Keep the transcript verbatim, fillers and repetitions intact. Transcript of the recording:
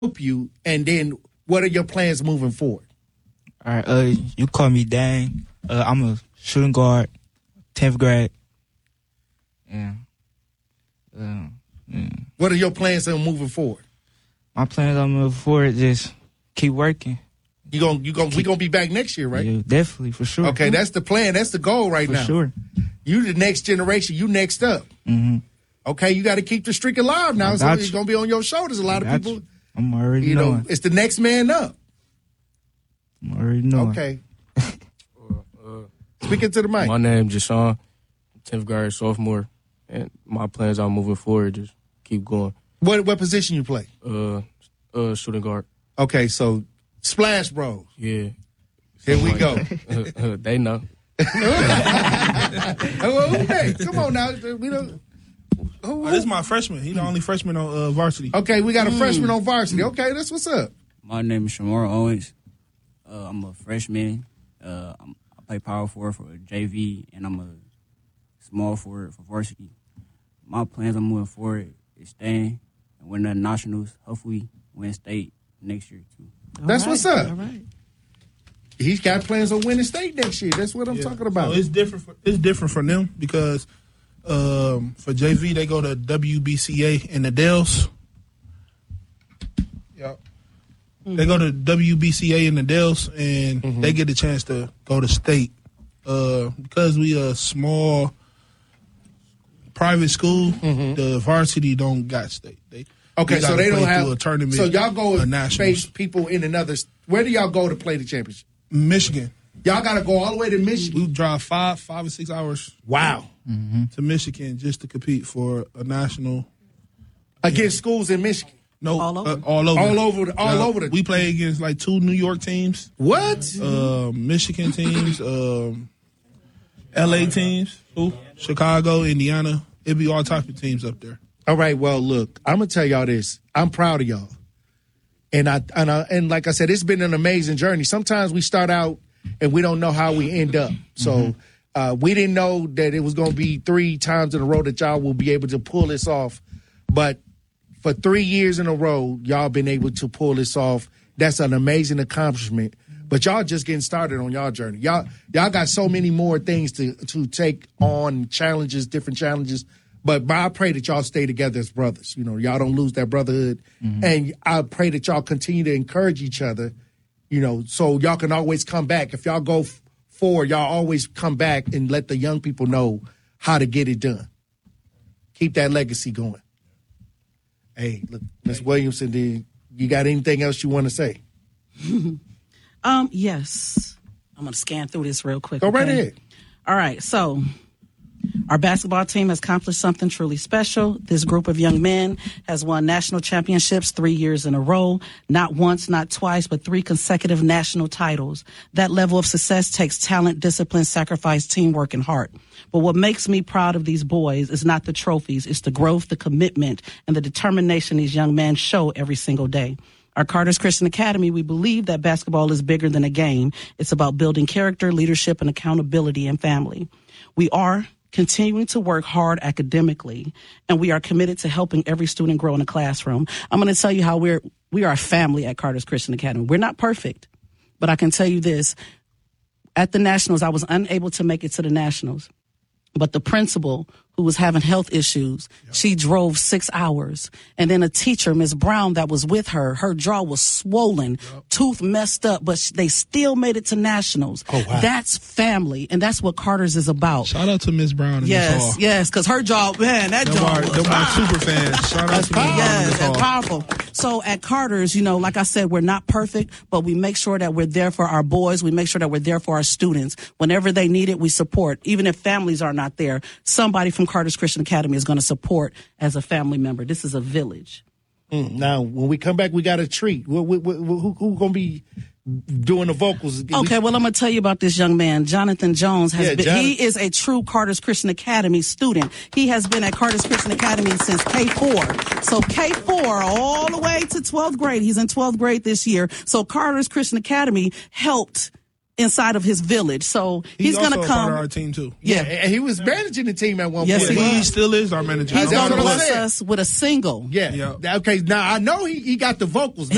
help you, and then what are your plans moving forward? All right, uh, you call me Dang. Uh, I'm a shooting guard, tenth grade. Yeah. Uh, yeah. What are your plans on moving forward? My plans on moving forward just keep working. You gonna you gonna we gonna be back next year, right? Yeah, definitely, for sure. Okay, that's the plan. That's the goal right for now. For sure. You the next generation. You next up. Mm-hmm. Okay, you got to keep the streak alive now. So it's gonna be on your shoulders. A lot of people. You. I'm already you knowing. know, it's the next man up. I'm already knowing. Okay. uh, uh, Speaking to the mic. My name is Jashawn, tenth grade sophomore, and my plans are moving forward. Just keep going. What what position you play? Uh, uh, shooting guard. Okay, so Splash Bros. Yeah. Here we like go. uh, uh, they know. Okay, come on now. We don't. Who, oh, this is my freshman. He's the only freshman on uh, varsity. Okay, we got a mm. freshman on varsity. Okay, that's what's up. My name is Shamar Owens. Uh, I'm a freshman. Uh, I'm, I play power forward for J V, and I'm a small forward for varsity. My plans on moving forward is staying and win the nationals. Hopefully, win state next year too. All that's right, what's up. All right. He's got plans on winning state next year. That's what I'm yeah. talking about. So it's different. For, it's different for them because um, for J V they go to W B C A in the Dells. Yep. Mm-hmm. They go to W B C A in the Dells, and mm-hmm. they get a chance to go to state uh, because we a small private school. Mm-hmm. The varsity don't got state. They, okay, so they don't have a tournament. So y'all go and face people in another. Where do y'all go to play the championship? Michigan. Y'all got to go all the way to Michigan. We drive five, five or six hours. Wow. Mm-hmm. To Michigan just to compete for a national against yeah. schools in Michigan. No, all over, uh, all over, all over, the, all yeah. over. The... We play against like two New York teams. What? Uh, Michigan teams, um, L A teams, ooh, Chicago, Indiana. It'd be all type of teams up there. All right. Well, look, I'm gonna tell y'all this. I'm proud of y'all. And I and I, and like I said, it's been an amazing journey. Sometimes we start out and we don't know how we end up. So mm-hmm. uh, we didn't know that it was going to be three times in a row that y'all will be able to pull this off. But for three years in a row, y'all been able to pull this off. That's an amazing accomplishment. But y'all just getting started on y'all journey. Y'all y'all got so many more things to to take on, challenges, different challenges. But, but I pray that y'all stay together as brothers. You know, y'all don't lose that brotherhood. Mm-hmm. And I pray that y'all continue to encourage each other, you know, so y'all can always come back. If y'all go f- forward, y'all always come back and let the young people know how to get it done. Keep that legacy going. Hey, look, Miz Williamson, do you got anything else you want to say? um, yes. I'm going to scan through this real quick. Go okay? right ahead. All right, so our basketball team has accomplished something truly special. This group of young men has won national championships three years in a row, not once, not twice, but three consecutive national titles. That level of success takes talent, discipline, sacrifice, teamwork, and heart. But what makes me proud of these boys is not the trophies, it's the growth, the commitment, and the determination these young men show every single day. Our Carter's Christian Academy, we believe that basketball is bigger than a game. It's about building character, leadership, and accountability in family. We are continuing to work hard academically, and we are committed to helping every student grow in the classroom. I'm going to tell you how we're we are a family at Carter's Christian Academy. We're not perfect, but I can tell you this. At the Nationals, I was unable to make it to the Nationals, but the principal, who was having health issues, yep. she drove six hours. And then a teacher, Miz Brown, that was with her, her jaw was swollen, yep. tooth messed up, but sh- they still made it to Nationals. Oh, wow. That's family, and that's what Carter's is about. Shout out to Miz Brown and yes, Miz Hall. Yes, because her jaw, man, that them jaw are, was them are super fans. Shout out to Miz Brown yes, and Miz Hall. That's powerful. So at Carter's, you know, like I said, we're not perfect, but we make sure that we're there for our boys. We make sure that we're there for our students. Whenever they need it, we support. Even if families are not there, somebody from Carter's Christian Academy is going to support as a family member. This is a village. Mm, now, when we come back, we got a treat. Who, who, who, who going to be doing the vocals? Okay, well, I'm going to tell you about this young man. Jonathan Jones has yeah, been, Jonathan. he is a true Carter's Christian Academy student. He has been at Carter's Christian Academy since K four. So K four all the way to twelfth grade. He's in twelfth grade this year. So Carter's Christian Academy helped inside of his village. So he's, he's going to come. He's also part of our team, too. Yeah, yeah, he was managing the team at one yes, point. He, he still is our manager. He's going to bless saying. us with a single. Yeah. yeah. Okay, now I know he, he got the vocals.